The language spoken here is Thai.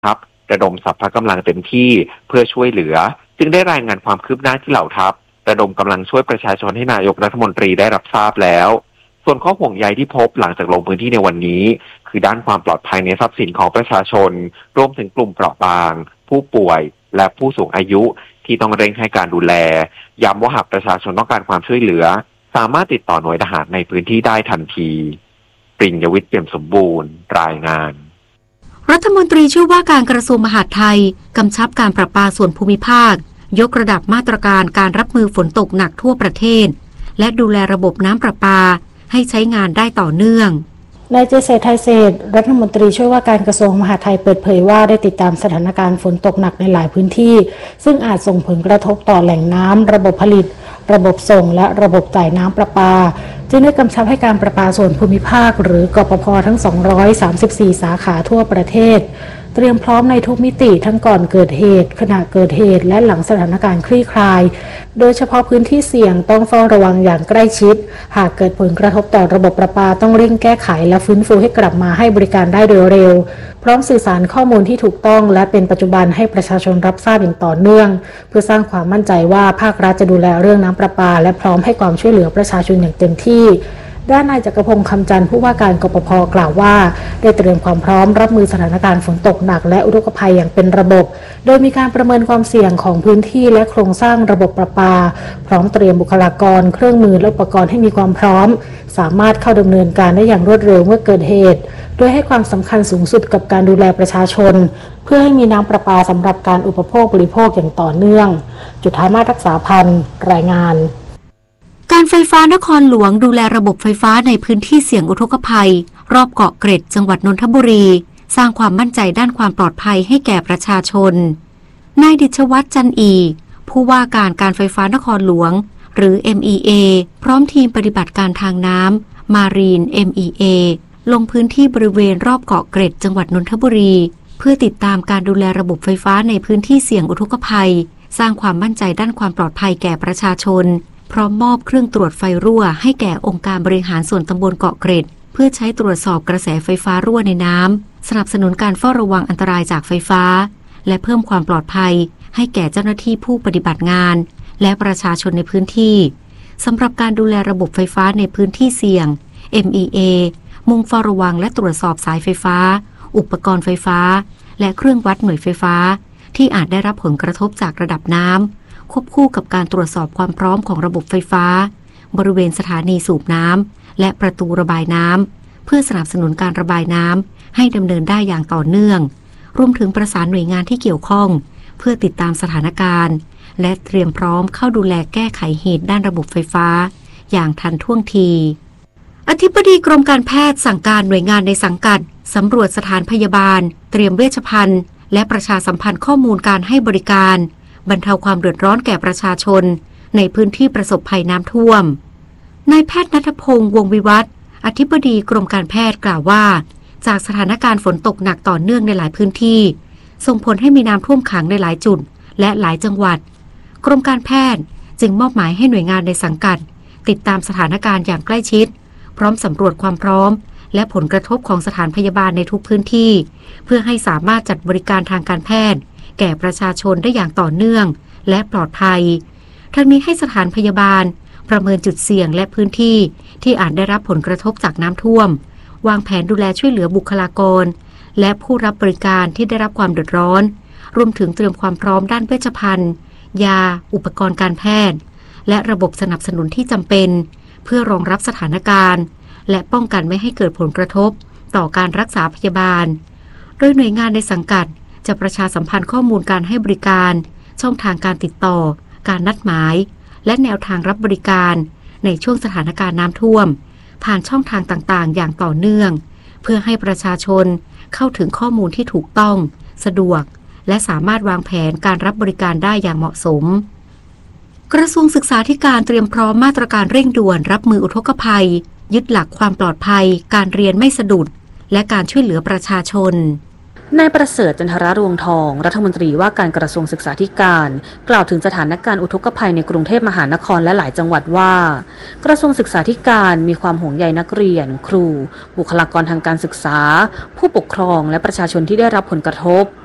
ทัพระดมสรรพกำลังเต็มที่เพื่อช่วยเหลือจึงได้รายงานความคืบหน้าที่เหล่าทัพระดมกำลังช่วยประชาชนให้นายกรัฐมนตรีได้รับทราบแล้วส่วนข้อห่วงใยที่พบหลังจากลงพื้นที่ในวันนี้คือด้านความปลอดภัยในทรัพย์สินของประชาชนรวมถึงกลุ่มเปราะบางผู้ป่วยและผู้สูงอายุที่ต้องเร่งให้การดูแลย้ำว่าหากประชาชนต้องการความช่วยเหลือสามารถติดต่อหน่วยทหารในพื้นที่ได้ทันทีปริญญวิทย์ เปี่ยมสมบูรณ์รายงานรัฐมนตรีช่วยว่าการกระทรวงมหาดไทยกำชับการประปาส่วนภูมิภาคยกระดับมาตรการการรับมือฝนตกหนักทั่วประเทศและดูแลระบบน้ำประปาให้ใช้งานได้ต่อเนื่องนายเจษฎา ไทยเศรษฐ์รัฐมนตรีช่วยว่าการกระทรวงมหาดไทยเปิดเผยว่าได้ติดตามสถานการณ์ฝนตกหนักในหลายพื้นที่ซึ่งอาจส่งผลกระทบต่อแหล่งน้ำระบบผลิตระบบส่งและระบบจ่ายน้ำประปาจึงได้กำชับให้การประปาส่วนภูมิภาคหรือกปภ.ทั้ง234สาขาทั่วประเทศเตรียมพร้อมในทุกมิติทั้งก่อนเกิดเหตุขณะเกิดเหตุและหลังสถานการณ์คลี่คลายโดยเฉพาะพื้นที่เสี่ยงต้องเฝ้าระวังอย่างใกล้ชิดหากเกิดผลกระทบต่อระบบประปาต้องเร่งแก้ไขและฟื้นฟูให้กลับมาให้บริการได้โดยเร็วพร้อมสื่อสารข้อมูลที่ถูกต้องและเป็นปัจจุบันให้ประชาชนรับทราบอย่างต่อเนื่องเพื่อสร้างความมั่นใจว่าภาครัฐจะดูแลเรื่องน้ำประปาและพร้อมให้ความช่วยเหลือประชาชนอย่างเต็มที่ด้านนายจักรพงษ์คำจันทร์ผู้ว่าการกปภ.กล่าวว่าได้เตรียมความพร้อมรับมือสถานการณ์ฝนตกหนักและอุทกภัยอย่างเป็นระบบโดยมีการประเมินความเสี่ยงของพื้นที่และโครงสร้างระบบประปาพร้อมเตรียมบุคลากรเครื่องมือและอุปกรณ์ให้มีความพร้อมสามารถเข้าดำเนินการได้อย่างรวดเร็วเมื่อเกิดเหตุโดยให้ความสำคัญสูงสุดกับการดูแลประชาชนเพื่อให้มีน้ำประปาสำหรับการอุปโภคบริโภคอย่างต่อเนื่องจุฑามาศ รักษาพันธ์รายงานการไฟฟ้านครหลวงดูแลระบบไฟฟ้าในพื้นที่เสี่ยงอุทกภัยรอบเกาะเกร็ดจังหวัดนนทบุรีสร้างความมั่นใจด้านความปลอดภัยให้แก่ประชาชนนายดิษวัฒน์จันอีผู้ว่าการไฟฟ้านครหลวงหรือ MEA พร้อมทีมปฏิบัติการทางน้ำมารีน MEA ลงพื้นที่บริเวณรอบเกาะเกร็ดจังหวัดนนทบุรีเพื่อติดตามการดูแลระบบไฟฟ้าในพื้นที่เสี่ยงอุทกภัยสร้างความมั่นใจด้านความปลอดภัยแก่ประชาชนพร้อมมอบเครื่องตรวจไฟรั่วให้แก่องค์การบริหารส่วนตำบลเกาะเกร็ดเพื่อใช้ตรวจสอบกระแสไฟฟ้ารั่วในน้ำสนับสนุนการเฝ้าระวังอันตรายจากไฟฟ้าและเพิ่มความปลอดภัยให้แก่เจ้าหน้าที่ผู้ปฏิบัติงานและประชาชนในพื้นที่สำหรับการดูแลระบบไฟฟ้าในพื้นที่เสี่ยง MEA มุ่งเฝ้าระวังและตรวจสอบสายไฟฟ้าอุปกรณ์ไฟฟ้าและเครื่องวัดหน่วยไฟฟ้าที่อาจได้รับผลกระทบจากระดับน้ำควบคู่กับการตรวจสอบความพร้อมของระบบไฟฟ้าบริเวณสถานีสูบน้ำและประตูระบายน้ำเพื่อสนับสนุนการระบายน้ำให้ดำเนินได้อย่างต่อเนื่องรวมถึงประสานหน่วยงานที่เกี่ยวข้องเพื่อติดตามสถานการณ์และเตรียมพร้อมเข้าดูแลแก้ไขเหตุด้านระบบไฟฟ้าอย่างทันท่วงทีอธิบดีกรมการแพทย์สั่งการหน่วยงานในสังกัดสำรวจสถานพยาบาลเตรียมเวชภัณฑ์และประชาสัมพันธ์ข้อมูลการให้บริการบรรเทาความเดือดร้อนแก่ประชาชนในพื้นที่ประสบภัยน้ำท่วมนายแพทย์ณัฐพงษ์ วงศ์วิวัฒน์อธิบดีกรมการแพทย์กล่าวว่าจากสถานการณ์ฝนตกหนักต่อเนื่องในหลายพื้นที่ส่งผลให้มีน้ำท่วมขังในหลายจุดและหลายจังหวัดกรมการแพทย์จึงมอบหมายให้หน่วยงานในสังกัดติดตามสถานการณ์อย่างใกล้ชิดพร้อมสำรวจความพร้อมและผลกระทบของสถานพยาบาลในทุกพื้นที่เพื่อให้สามารถจัดบริการทางการแพทย์แก่ประชาชนได้อย่างต่อเนื่องและปลอดภัยทั้งนี้ให้สถานพยาบาลประเมินจุดเสี่ยงและพื้นที่ที่อาจได้รับผลกระทบจากน้ำท่วมวางแผนดูแลช่วยเหลือบุคลากรและผู้รับบริการที่ได้รับความเดือดร้อนรวมถึงเตรียมความพร้อมด้านเวชภัณฑ์ยาอุปกรณ์การแพทย์และระบบสนับสนุนที่จำเป็นเพื่อรองรับสถานการณ์และป้องกันไม่ให้เกิดผลกระทบต่อการรักษาพยาบาลโดยหน่วยงานในสังกัดจะประชาสัมพันธ์ข้อมูลการให้บริการช่องทางการติดต่อการนัดหมายและแนวทางรับบริการในช่วงสถานการณ์น้ำท่วมผ่านช่องทางต่างๆอย่างต่อเนื่องเพื่อให้ประชาชนเข้าถึงข้อมูลที่ถูกต้องสะดวกและสามารถวางแผนการรับบริการได้อย่างเหมาะสมกระทรวงศึกษาธิการเตรียมพร้อมมาตรการเร่งด่วนรับมืออุทกภัยยึดหลักความปลอดภัยการเรียนไม่สะดุดและการช่วยเหลือประชาชนนายประเสริฐ จันทรรวงทองรัฐมนตรีว่าการกระทรวงศึกษาธิการกล่าวถึงสถานการณ์อุทกภัยในกรุงเทพมหานครและหลายจังหวัดว่ากระทรวงศึกษาธิการมีความห่วงใยนักเรียนครูบุคลากรทางการศึกษาผู้ปกครองและประชาชนที่ได้รับผลกระทบ